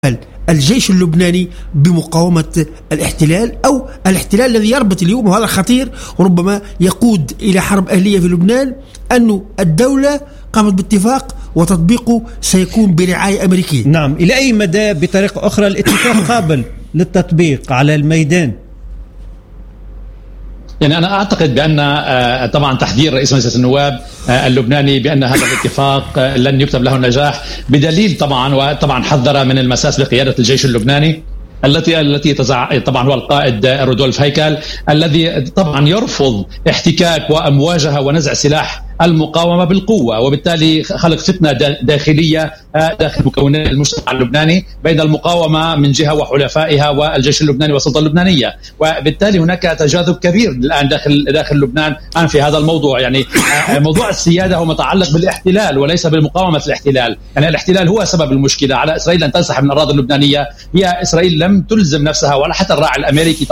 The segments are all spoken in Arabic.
الجيش اللبناني بمقاومة الاحتلال أو الاحتلال الذي يربط اليوم، وهذا خطير وربما يقود إلى حرب أهلية في لبنان، أن الدولة قامت باتفاق وتطبيقه سيكون برعاية أمريكية. نعم، إلى أي مدى بطريقة أخرى الاتفاق قابل للتطبيق على الميدان؟ يعني أنا أعتقد بأن طبعا تحذير رئيس مجلس النواب اللبناني بأن هذا الاتفاق لن يكتب له النجاح، بدليل طبعا حذر من المساس بقيادة الجيش اللبناني التي طبعا هو القائد رودولف هيكل، الذي طبعا يرفض احتكاك ومواجهة ونزع سلاح المقاومة بالقوة، وبالتالي خلق فتنة داخلية داخل مكونات المجتمع اللبناني بين المقاومة من جهة وحلفائها والجيش اللبناني والسلطة اللبنانية، وبالتالي هناك تجاذب كبير الآن داخل لبنان في هذا الموضوع. يعني موضوع السيادة هو متعلق بالاحتلال وليس بالمقاومة الاحتلال، يعني الاحتلال هو سبب المشكلة. على إسرائيل أن تنسحب من الأراضي اللبنانية، هي إسرائيل لم تلزم نفسها ولا حتى الراعي الأمريكي.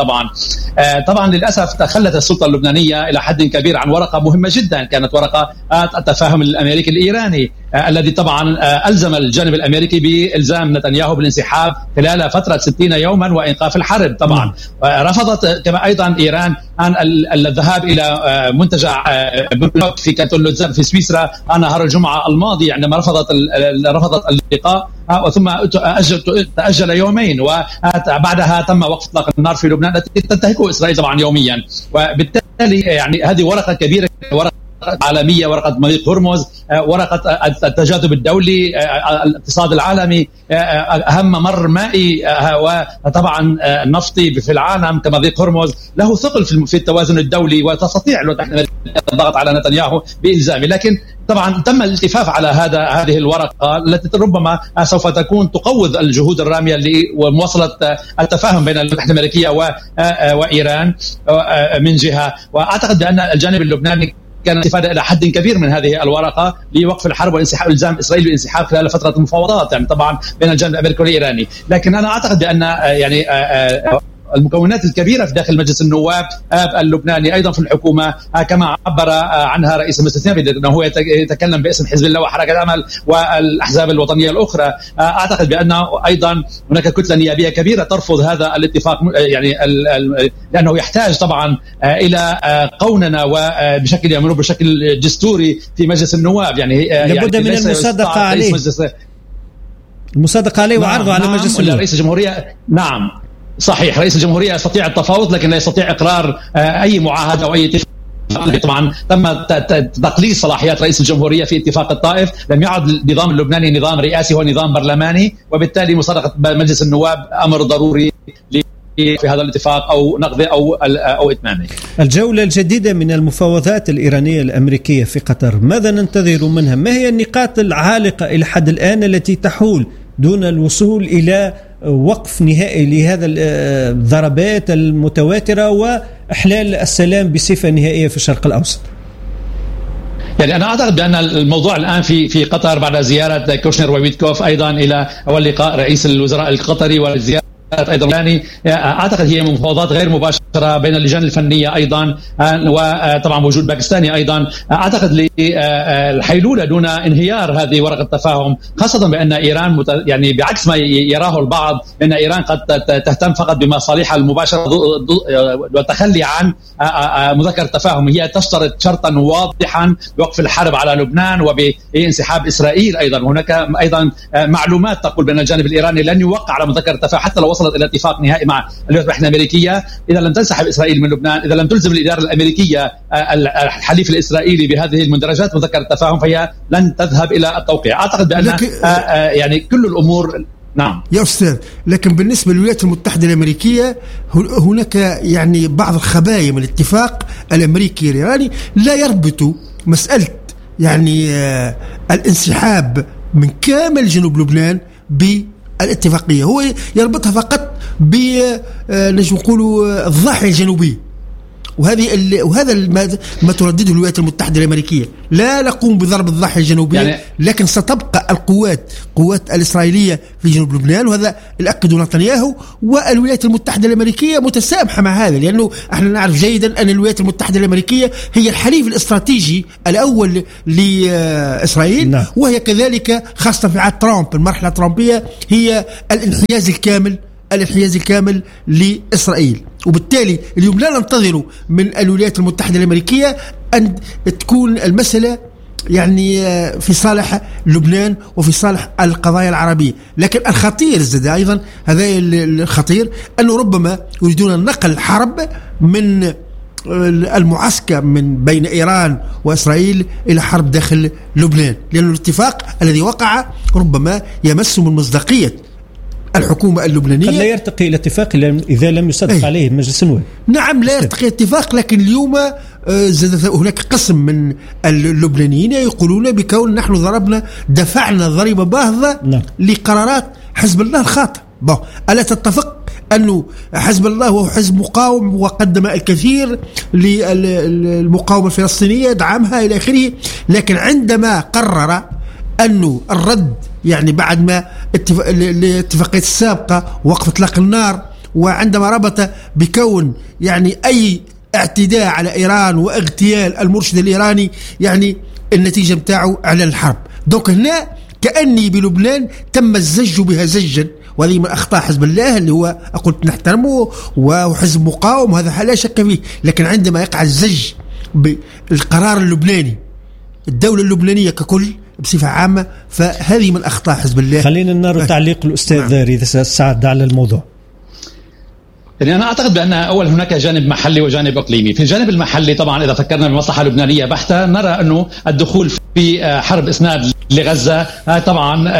طبعا للأسف تخلت السلطة اللبنانية إلى حد كبير عن ورقة مهمة جدا، كانت ورقة التفاهم الأمريكي الإيراني الذي طبعا ألزم الجانب الأمريكي بإلزام نتنياهو بالانسحاب خلال فترة 60 يوما وإيقاف الحرب. طبعا رفضت كما أيضا إيران عن الذهاب إلى منتجع بروك في كانتون لوتزان في سويسرا نهار الجمعة الماضي، عندما رفضت اللقاء، وثم تأجل يومين، وبعدها تم وقف إطلاق النار في لبنان التي تنتهكه إسرائيل طبعا يوميا. وبالتالي يعني هذه ورقة كبيرة، ورقة عالمية، ورقة مضيق هرمز، ورقة التجاذب الدولي، الاقتصاد العالمي، أهم ممر مائي وطبعا نفطي في العالم كمضيق هرمز، له ثقل في التوازن الدولي، وتستطيع الضغط على نتنياهو بإلزامه. لكن طبعا تم الاتفاق على هذه الورقة التي ربما سوف تكون تقوض الجهود الرامية لمواصلة التفاهم بين الولايات الأمريكية وإيران من جهة. وأعتقد بأن الجانب اللبناني كان استفادة إلى حد كبير من هذه الورقة لوقف الحرب والانسحاب، إلزام إسرائيل بالانسحاب خلال فترة المفاوضات، يعني طبعا بين الجانب الأمريكي والإيراني. لكن أنا أعتقد بأن يعني المكونات الكبيرة في داخل مجلس النواب اللبناني أيضا في الحكومة، كما عبر عنها رئيس المجلس النيابي أنه هو يتكلم باسم حزب الله وحركة الأمل والأحزاب الوطنية الأخرى، أعتقد بأنه أيضا هناك كتلة نيابية كبيرة ترفض هذا الاتفاق، يعني لأنه يحتاج طبعا إلى قوننا وبشكل يعملوه بشكل دستوري في مجلس النواب. يعني لابد من المصادقة عليه، المصادقة عليه وعرضه على مجلس النواب. رئيس الجمهورية نعم صحيح، رئيس الجمهورية يستطيع التفاوض لكن لا يستطيع إقرار أي معاهدة أو أي اتفاق. طبعا تم تقليص صلاحيات رئيس الجمهورية في اتفاق الطائف، لم يعد النظام اللبناني نظام رئاسي، هو نظام برلماني، وبالتالي مصادقة مجلس النواب أمر ضروري في هذا الاتفاق أو نقضه أو إتمامه. الجولة الجديدة من المفاوضات الإيرانية الأمريكية في قطر، ماذا ننتظر منها؟ ما هي النقاط العالقة إلى حد الآن التي تحول دون الوصول إلى وقف نهائي لهذا الضربات المتواترة وإحلال السلام بصفة نهائية في الشرق الأوسط؟ يعني أنا أعتقد بأن الموضوع الآن في قطر بعد زيارة كوشنر وويتكوف أيضا إلى أول لقاء رئيس الوزراء القطري والزيارة أيضا، يعني أعتقد هي مفاوضات غير مباشرة بين اللجان الفنية أيضا، وطبعا وجود باكستاني أيضا. أعتقد للحيلولة دون انهيار هذه ورقة التفاهم، خاصة بأن إيران يعني بعكس ما يراه البعض بأن إيران قد تهتم فقط بمصالحها المباشرة والتخلي عن مذكرة التفاهم. هي تشترط شرطا واضحا بوقف الحرب على لبنان وبانسحاب إسرائيل. أيضا هناك أيضا معلومات تقول بأن الجانب الإيراني لن يوقع على مذكرة التفاهم حتى لو وصلت إلى اتفاق نهائي مع الولايات المتحدة الأمريكية، إذا لم تنسحب إسرائيل من لبنان، إذا لم تلزم الإدارة الأمريكية الحليف الإسرائيلي بهذه المندرجات مذكرة التفاهم، فهي لن تذهب إلى التوقيع. أعتقد بأن يعني كل الأمور نعم يا أستاذ. لكن بالنسبة للولايات المتحدة الأمريكية هناك يعني بعض الخبايا من الاتفاق الأمريكي الإيراني لا يربط مسألة يعني الانسحاب من كامل جنوب لبنان بالاتفاقية، هو يربطها فقط نقولوا الضاحية الجنوبية، وهذا ما تردده الولايات المتحدة الأمريكية. لا نقوم بضرب الضاحية الجنوبية يعني لكن ستبقى قوات الإسرائيلية في جنوب لبنان، وهذا الأكد نتنياهو. والولايات المتحدة الأمريكية متسامحة مع هذا، لأنه احنا نعرف جيدا أن الولايات المتحدة الأمريكية هي الحليف الاستراتيجي الأول لإسرائيل. نعم. وهي كذلك خاصة في عهد ترامب، المرحلة الترامبية هي الانحياز الكامل لإسرائيل. وبالتالي اليوم لا ننتظر من الولايات المتحدة الأمريكية أن تكون المسألة يعني في صالح لبنان وفي صالح القضايا العربية. لكن الخطير زاد أيضا، هذا الخطير، أنه ربما يريدون نقل حرب من المعسكر من بين إيران وإسرائيل إلى حرب داخل لبنان، لأن الاتفاق الذي وقع ربما يمس من مصداقية الحكومة اللبنانية. قد لا يرتقي إلى اتفاق إذا لم يصدق عليه مجلس النواب. نعم لا يرتقي اتفاق، لكن اليوم هناك قسم من اللبنانيين يقولون بكون نحن دفعنا ضريبة باهظة لقرارات حزب الله الخاطئ. ألا تتفق أنه حزب الله هو حزب مقاوم وقدم الكثير للمقاومة الفلسطينية، دعمها إلى آخره، لكن عندما قرر أنه الرد يعني بعد ما الاتفاقية السابقة وقف إطلاق النار، وعندما ربط بكون يعني أي اعتداء على إيران واغتيال المرشد الإيراني يعني النتيجة متاعه إعلان الحرب. دوك هنا كأني بلبنان تم الزج بها زجا، وهذه من أخطاء حزب الله اللي هو قلت نحترمه وحزب مقاوم، وهذا لا شك فيه. لكن عندما يقع الزج بالقرار اللبناني، الدولة اللبنانية ككل بصفة عامة، فهذه من أخطاء حزب الله. خلينا نرى تعليق الأستاذ ريث سعد على الموضوع. يعني أنا أعتقد بأن أول هناك جانب محلي وجانب إقليمي. في الجانب المحلي طبعا إذا فكرنا بمصلحة لبنانية بحتة، نرى أنه الدخول في حرب إسناد لغزة طبعا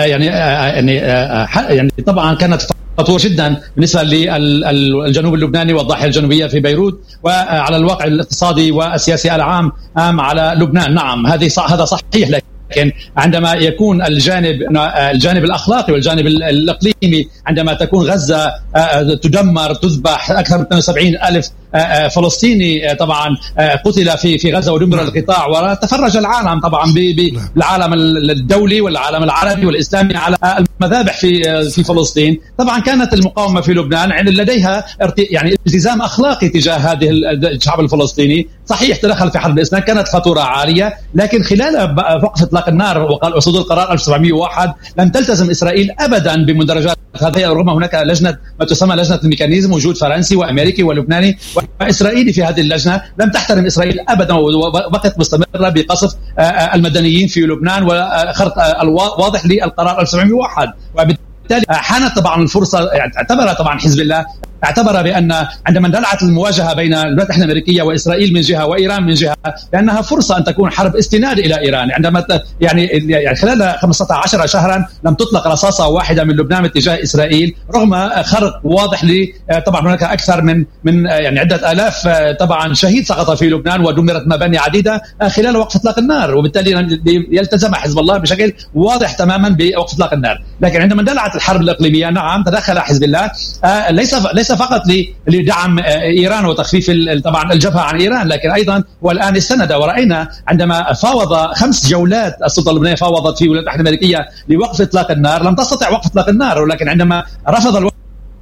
يعني طبعا كانت خطوة جدا بالنسبة للجنوب اللبناني والضاحية الجنوبية في بيروت، وعلى الواقع الاقتصادي والسياسي العام على لبنان. نعم هذا صحيح، لكن عندما يكون الجانب الأخلاقي والجانب الإقليمي، عندما تكون غزة تدمر تذبح أكثر من 72,000 فلسطيني طبعا قتل في غزة ودمر القطاع، وتفرج العالم طبعا بالعالم الدولي والعالم العربي والإسلامي على المذابح في فلسطين. طبعا كانت المقاومة في لبنان لديها يعني التزام أخلاقي تجاه هذه الشعب الفلسطيني. صحيح تدخل في حرب الإسلام، كانت خطورة عالية، لكن خلال وقف إطلاق النار وصدور قرار 1701 لم تلتزم إسرائيل أبدا بمدرجات هذه. رغم هناك لجنة ما تسمى لجنة الميكانيزم، وجود فرنسي وأمريكي ولبناني وإسرائيلي في هذه اللجنة، لم تحترم إسرائيل أبدا، وبقت مستمرة بقصف المدنيين في لبنان وخرق الواضح للقرار 1701. وبالتالي حانت طبعا الفرصة. اعتبر طبعا حزب الله بأن عندما اندلعت المواجهة بين الولايات المتحدة الأمريكية وإسرائيل من جهة وإيران من جهة، لأنها فرصة أن تكون حرب استناد إلى إيران. عندما يعني خلال 15 شهرا لم تطلق رصاصة واحدة من لبنان اتجاه إسرائيل، رغم خرق واضح طبعا هناك أكثر من يعني عدة آلاف طبعا شهيد سقط في لبنان ودمرت مباني عديدة خلال وقف إطلاق النار. وبالتالي يلتزم حزب الله بشكل واضح تماما بوقف إطلاق النار. لكن عندما اندلعت الحرب الإقليمية، نعم تدخل حزب الله ليس فقط لدعم إيران وتخفيف طبعا الجبهة عن إيران، لكن أيضا والآن استند. ورأينا عندما فاوض 5 جولات السلطة اللبنانية فاوضت في الولايات المتحدة الأمريكية لوقف إطلاق النار، لم تستطع وقف إطلاق النار. ولكن عندما رفض الوقف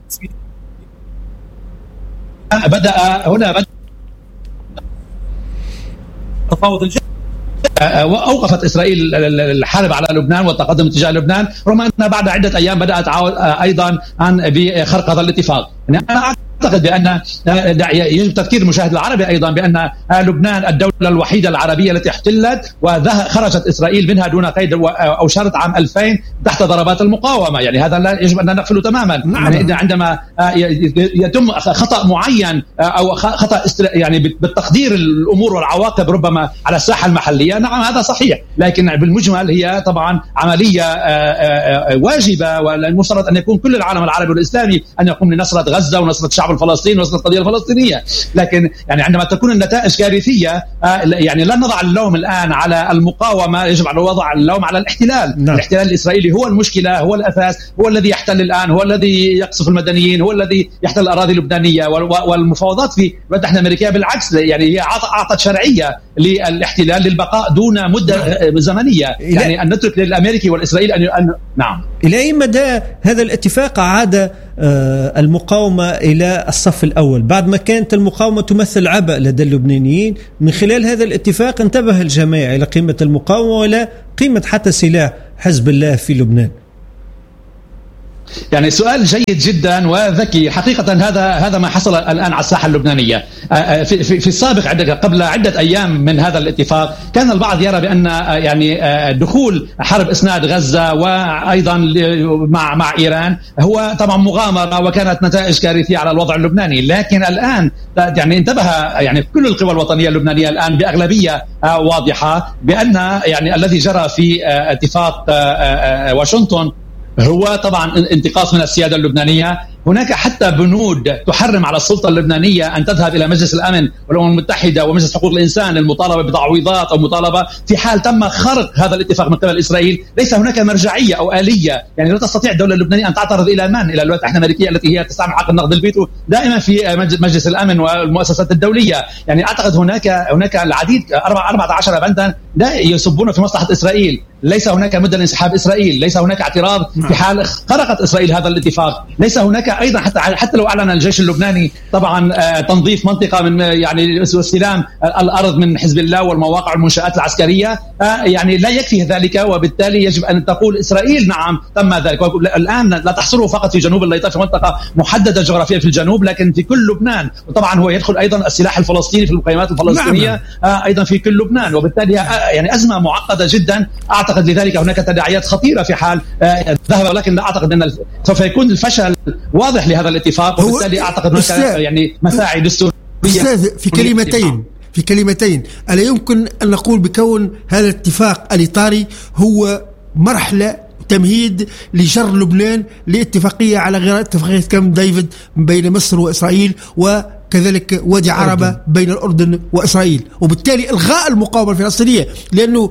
بدأ تفاوض الجبهة، وأوقفت إسرائيل الحرب على لبنان والتقدم اتجاه لبنان، رغم أنها بعد عدة أيام بدأت أيضا بخرق هذا الاتفاق. يعني أنا أعتقد بأن يجب تذكير المشاهد العربي أيضا بأن لبنان الدولة الوحيدة العربية التي احتلت وخرجت إسرائيل منها دون قيد أو شرط عام 2000 تحت ضربات المقاومة. يعني هذا لا يجب أن نغفله تماما. يعني عندما يتم خطأ معين أو خطأ يعني بالتقدير الأمور والعواقب ربما على الساحة المحلية، نعم هذا صحيح، لكن بالمجمل هي طبعا عملية واجبة، والمفترض أن يكون كل العالم العربي والإسلامي أن يقوم لنصرة غزة ونصرة شعب الشعب الفلسطيني وسط القضية الفلسطينية. لكن يعني عندما تكون النتائج كارثية يعني لا نضع اللوم الآن على المقاومة، يجب على وضع اللوم على الاحتلال. نعم. الاحتلال الإسرائيلي هو المشكلة، هو الأساس، هو الذي يحتل الآن، هو الذي يقصف المدنيين، هو الذي يحتل الأراضي اللبنانية. والمفاوضات في الولايات المتحدة الأمريكية بالعكس يعني هي أعطت شرعية للاحتلال للبقاء دون مدة زمنية، يعني أن نترك للأمريكي والإسرائيلي أن نعم. إلى أي مدى هذا الاتفاق عاد المقاومة إلى الصف الأول بعد ما كانت المقاومة تمثل عبء لدى اللبنانيين؟ من خلال هذا الاتفاق انتبه الجميع إلى قيمة المقاومة ولا قيمة حتى سلاح حزب الله في لبنان. يعني سؤال جيد جدا وذكي حقيقة. هذا ما حصل الآن على الساحة اللبنانية. في السابق قبل عدة أيام من هذا الاتفاق كان البعض يرى بأن يعني دخول حرب إسناد غزة وأيضا مع إيران هو طبعا مغامرة وكانت نتائج كارثية على الوضع اللبناني. لكن الآن يعني انتبه يعني كل القوى الوطنية اللبنانية الآن بأغلبية واضحة بأن يعني الذي جرى في اتفاق واشنطن هو طبعا انتقاص من السيادة اللبنانية. هناك حتى بنود تحرم على السلطة اللبنانية أن تذهب إلى مجلس الأمن والأمم المتحدة ومجلس حقوق الإنسان للمطالبة بتعويضات أو مطالبة في حال تم خرق هذا الاتفاق من قبل إسرائيل. ليس هناك مرجعية أو آلية، يعني لا تستطيع الدولة اللبنانية أن تعترض إلى من؟ إلى الولايات المتحدة الأمريكية التي هي تستعمل حق النقد الفيتو دائما في مجلس الأمن والمؤسسات الدولية. يعني أعتقد هناك العديد 14 بندا لا يصبون في مصلحة إسرائيل. ليس هناك مدة لانسحاب إسرائيل، ليس هناك اعتراض في حال خرقت إسرائيل هذا الاتفاق، ليس هناك أيضا حتى لو أعلن الجيش اللبناني طبعا تنظيف منطقة من يعني واستلام الأرض من حزب الله والمواقع والمنشآت العسكرية، يعني لا يكفي ذلك. وبالتالي يجب أن تقول إسرائيل نعم تم ذلك. الآن لا تحصره فقط في جنوب الليطة في منطقة محددة جغرافيا في الجنوب، لكن في كل لبنان. وطبعا هو يدخل أيضا السلاح الفلسطيني في المقيمات الفلسطينية أيضا في كل لبنان. وبالتالي يعني أزمة معقدة جدا. أعتقد لذلك هناك تداعيات خطيرة في حال ذهب، ولكن لا أعتقد أن سوف يكون الفشل واضح لهذا الاتفاق. وبالتالي أعتقد هناك يعني مساعي دستورية. أستاذ في كلمتين ألا يمكن أن نقول بكون هذا الاتفاق الإطاري هو مرحلة تمهيد لجر لبنان لاتفاقية على غير اتفاقية كامب ديفيد بين مصر وإسرائيل وكذلك وادي عربة بين الأردن وإسرائيل، وبالتالي إلغاء المقاومة الفلسطينية. لأنه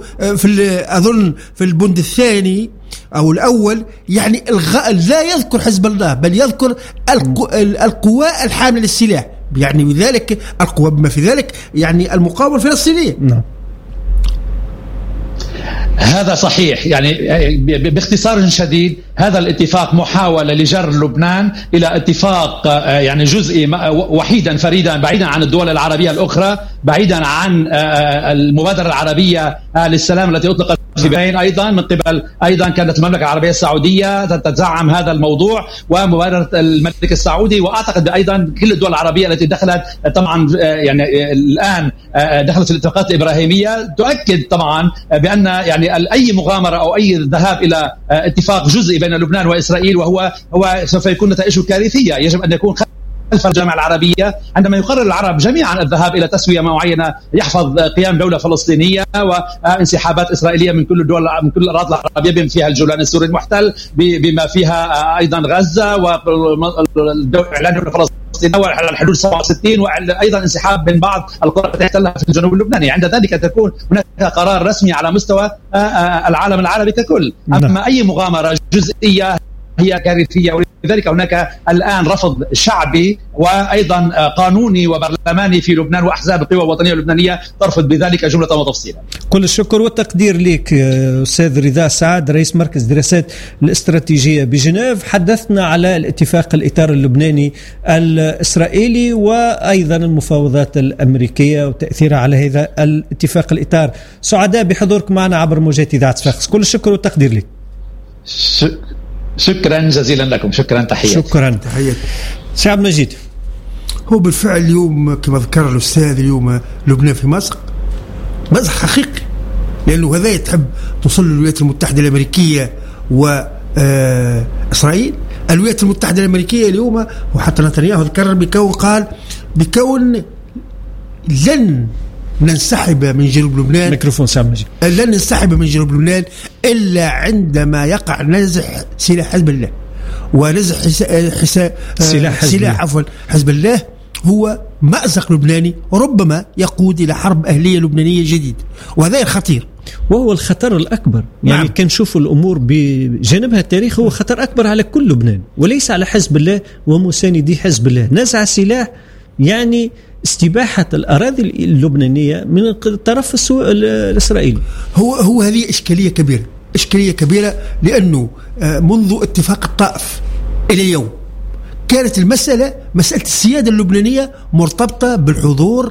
أظن في البند الثاني أو الأول يعني إلغاء لا يذكر حزب الله بل يذكر القوى الحاملة للسلاح، يعني بذلك القوى بما في ذلك يعني المقاومة الفلسطينية. نعم هذا صحيح. يعني باختصار شديد هذا الاتفاق محاولة لجر لبنان إلى اتفاق يعني جزئي وحيدا فريدا بعيدا عن الدول العربية الأخرى، بعيدا عن المبادرة العربية للسلام التي أطلقت في بين أيضا من قبل أيضا كانت المملكة العربية السعودية تدعم هذا الموضوع ومبادرة الملك السعودي. وأعتقد أيضا كل الدول العربية التي دخلت طبعا يعني الآن دخلت في الاتفاقات الإبراهيمية تؤكد طبعا بأن يعني أي مغامرة أو أي ذهاب إلى اتفاق جزئي بين لبنان وإسرائيل وهو سوف يكون نتائجه كارثية. يجب أن يكون خلف الجامعة العربية عندما يقرر العرب جميعا الذهاب إلى تسوية معينة يحفظ قيام دولة فلسطينية وانسحابات إسرائيلية من كل الدول من كل الأراضي العربية بما فيها الجولان السوري المحتل بما فيها أيضا غزة وإعلان دولة فلسطينية على الحدود 67 وأيضا انسحاب من بعض القرى التي تحتلها في الجنوب اللبناني. عند ذلك تكون هناك قرار رسمي على مستوى العالم العربي ككل. أما أي مغامرة جزئية هي كارثية. ولذلك هناك الآن رفض شعبي وأيضا قانوني وبرلماني في لبنان وأحزاب القوى الوطنية اللبنانية ترفض بذلك جملة وتفصيلا. كل الشكر والتقدير لك أستاذ رضا سعد رئيس مركز دراسات الاستراتيجية بجنيف. حدثنا على الاتفاق الإطار اللبناني الإسرائيلي وأيضا المفاوضات الأمريكية وتأثيرها على هذا الاتفاق الإطار. سعداء بحضورك معنا عبر موجات إذاعة صفاقس. كل الشكر والتقدير لك. شكرا جزيلا لكم. شكرا تحياتي. شكرا تحياتي. شعب مجيد. هو بالفعل اليوم كما ذكر الأستاذ اليوم لبنان في مأزق حقيقي، لأنه هذا تحب توصل للولايات المتحدة الأمريكية وإسرائيل. الولايات المتحدة الأمريكية اليوم وحتى نتنياهو ذكر بكون لن ننسحب من جنوب لبنان. ميكروفون سام مجيد. لن ننسحب من جنوب لبنان إلا عندما يقع نزع سلاح حزب الله. ونزع سلاح حزب الله هو مأزق لبناني ربما يقود إلى حرب أهلية لبنانية جديدة، وهذا خطير، وهو الخطر الأكبر. يعني نعم. كان نشوفوا الأمور بجانبها التاريخي هو خطر أكبر على كل لبنان وليس على حزب الله ومساندي حزب الله. نزع سلاح يعني استباحة الأراضي اللبنانية من الطرف الإسرائيلي. هو هذه إشكالية كبيرة لأنه منذ اتفاق الطائف إلى اليوم كانت مسألة السيادة اللبنانية مرتبطة بالحضور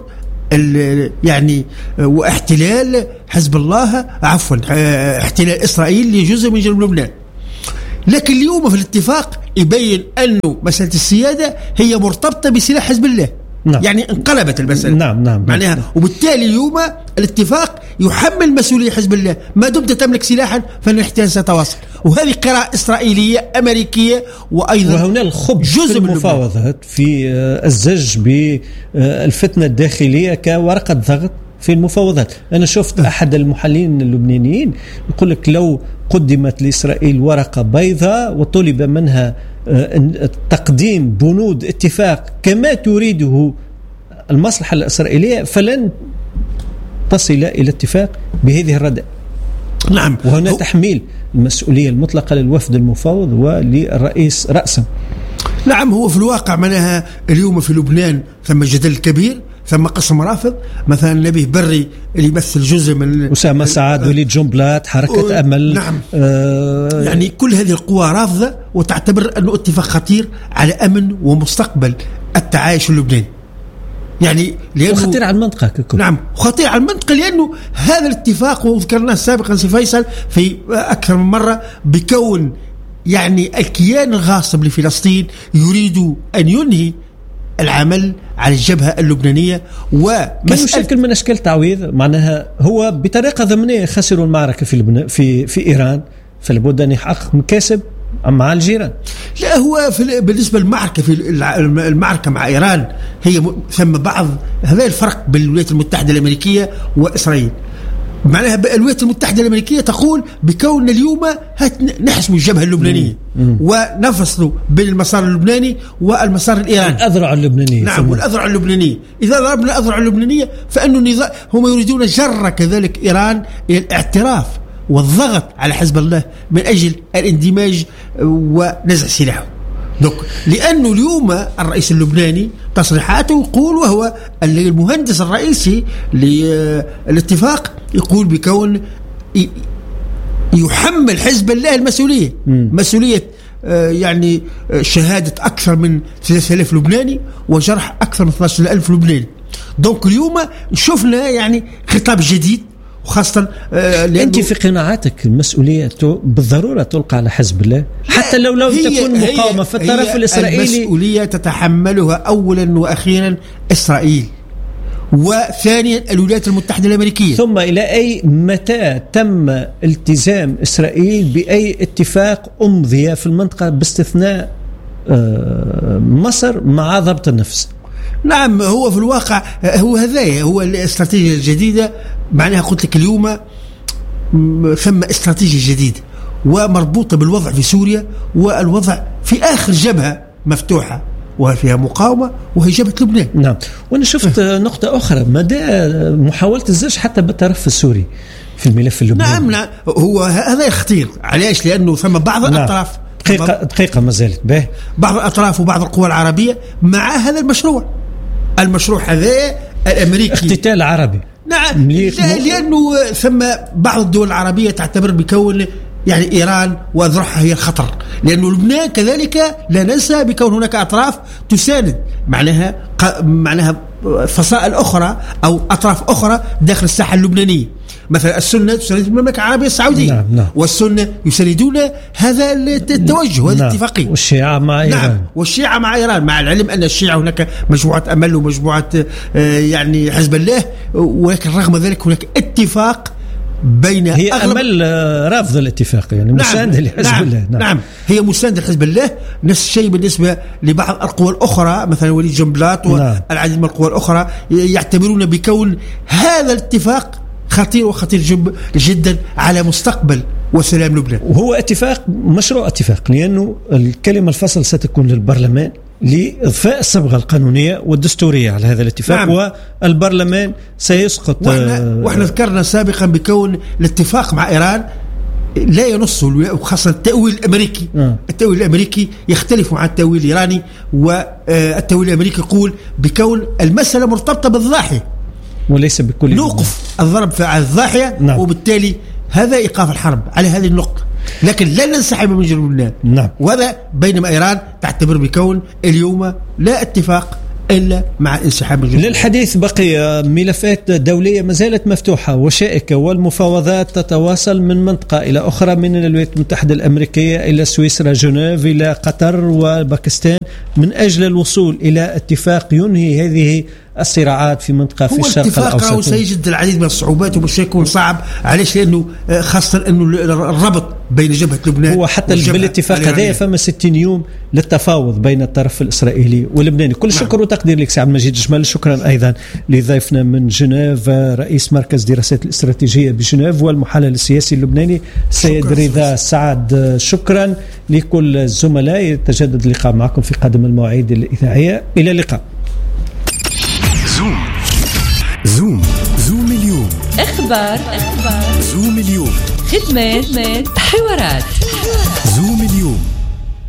يعني واحتلال حزب الله احتلال إسرائيل لجزء من جنوب لبنان. لكن اليوم في الاتفاق يبين أنه مسألة السيادة هي مرتبطة بسلاح حزب الله. نعم. يعني انقلبت المسألة. نعم. معناها وبالتالي اليوم الاتفاق يحمل مسؤولية حزب الله، ما دمت تملك سلاحا فالاحتلال سيتواصل، وهذه قراءة إسرائيلية أمريكية وأيضا وهنا الخبز في المفاوضات في الزج بالفتنة الداخلية كورقة ضغط في المفاوضات. أنا شفت أحد المحللين اللبنانيين يقول لك لو قدمت لإسرائيل ورقة بيضاء وطلب منها تقديم بنود اتفاق كما تريده المصلحة الإسرائيلية فلن تصل إلى اتفاق بهذه الردة. نعم. وهنا تحميل المسؤولية المطلقة للوفد المفاوض وللرئيس رأسا. نعم. هو في الواقع معناها اليوم في لبنان ثم جدل كبير، ثم قسم رافض، مثلا نبيه بري اللي يمثل جزء من أسامة سعد وليد جنبلاط حركة أمل. نعم. يعني كل هذه القوى رافضة وتعتبر أنه اتفاق خطير على أمن ومستقبل التعايش اللبناني. يعني خطير على المنطقة ككل. نعم خطير على المنطقة، لأنه هذا الاتفاق وذكرناه سابقا سي فيصل في أكثر من مرة بكون يعني الكيان الغاصب لفلسطين يريد أن ينهي العمل على الجبهة اللبنانية كان شكل من أشكال تعويض. معناها هو بطريقة ضمنية خسروا المعركة في إيران، فلابد أن يحقق مكاسب مع الجيران. لا هو بالنسبة للمعركة في المعركة مع إيران هي ثم بعض هذا الفرق بين الولايات المتحدة الأمريكية وإسرائيل. معناها الولايات المتحدة الأمريكية تقول بكون اليوم نحسم الجبهة اللبنانية ونفصلوا بين المسار اللبناني والمسار الإيراني، الأذرع اللبنانية. نعم والأذرع اللبنانية. إذا ضربنا الأذرع اللبنانية فإنه هم يريدون جر كذلك إيران إلى الاعتراف والضغط على حزب الله من أجل الاندماج ونزع سلاحه. لأنه اليوم الرئيس اللبناني تصريحاته يقول، وهو المهندس الرئيسي للاتفاق، يقول بكون يحمل حزب الله المسؤولية مسؤولية يعني شهادة أكثر من 3000 لبناني وجرح أكثر من 12000 لبناني. اليوم شفنا يعني خطاب جديد، وخاصة أنت في قناعاتك المسؤولية بالضرورة تلقى على حزب الله حتى لو تكون مقاومة في الطرف الإسرائيلي. المسؤولية تتحملها أولا وأخيرا إسرائيل، وثانيا الولايات المتحدة الأمريكية. ثم إلى أي متى تم التزام إسرائيل بأي اتفاق أمضي في المنطقة باستثناء مصر مع ضبط النفس؟ نعم. هو في الواقع هو الاستراتيجية الجديدة. معناها قلت لك اليوم ثم استراتيجية جديدة ومربوطة بالوضع في سوريا والوضع في آخر جبهة مفتوحة وفيها مقاومة وهي جبهة لبنان. نعم. وأنا شفت نقطة أخرى مدى محاولة الزج حتى بالطرف السوري في الملف اللبناني. نعم. هو هذا خطير. علاش؟ لأنه ثم بعض الأطراف دقيقة ما زالت به بعض الأطراف وبعض القوى العربية مع هذا المشروع هذا الأمريكي اقتتال عربي. نعم. لأنه ثم بعض الدول العربية تعتبر بكون يعني إيران وأذرعها هي الخطر، لأنه لبنان كذلك لا ننسى بكون هناك أطراف تساند معناها فصائل أخرى أو أطراف أخرى داخل الساحة اللبنانية. مثلا السنة تساند المملكة العربية السعودية. نعم. والسنة يساندون هذا التوجه هذه الاتفاقية. والشيعة مع إيران. نعم. والشيعة مع إيران، مع العلم أن الشيعة هناك مجموعة أمل ومجموعة يعني حزب الله، ولكن رغم ذلك هناك اتفاق بين هي أمل رافض الاتفاق يعني مساند لحزب الله. نعم. هي مساند لحزب الله. نفس الشيء بالنسبة لبعض القوى الأخرى مثلا وليد جنبلاط والعديد من القوى الأخرى يعتبرون بكون هذا الاتفاق خطير وخطير جدا على مستقبل وسلام لبنان. وهو اتفاق مشروع اتفاق، لأنه الكلمة الفصل ستكون للبرلمان لإضفاء الصبغة القانونية والدستورية على هذا الاتفاق. نعم. والبرلمان سيسقط. وإحنا ذكرنا سابقا بكون الاتفاق مع إيران لا ينص، وخاصة التأويل الأمريكي. التأويل الأمريكي يختلف عن التأويل الإيراني، والتأويل الأمريكي يقول بكون المسألة مرتبطة بالضاحية وليس بكل نوقف الضرب على الضاحية. نعم. وبالتالي هذا إيقاف الحرب على هذه النقطة، لكن لا ننسحب من جنوب لبنان. نعم. وهذا بينما إيران تعتبر بكون اليوم لا اتفاق إلا مع انسحاب من جنوب. للحديث بقي ملفات دولية ما زالت مفتوحة وشائكة، والمفاوضات تتواصل من منطقة إلى أخرى، من الولايات المتحدة الأمريكية إلى سويسرا، جنيف، إلى قطر وباكستان، من أجل الوصول إلى اتفاق ينهي هذه الصراعات في منطقة في الشرق الأوسط. هو اتفاق سيجد العديد من الصعوبات ومش يكون صعب. علاش؟ لأنه خاصة أنه الربط بين جبهة لبنان هو حتى بالاتفاق هذا فما 60 يوم للتفاوض بين الطرف الإسرائيلي واللبناني. كل الشكر وتقدير لك سي عبد المجيد جمال. شكرا أيضا لضيفنا من جنيف رئيس مركز دراسات الاستراتيجية بجنيف والمحلل السياسي اللبناني سيد رضا سعد. شكرا لكل الزملاء. يتجدد اللقاء معكم في قادم المواعيد الإذاعية. إلى اللقاء. زوم اليوم. أخبار. زوم اليوم. خدمات. حوارات. زوم اليوم.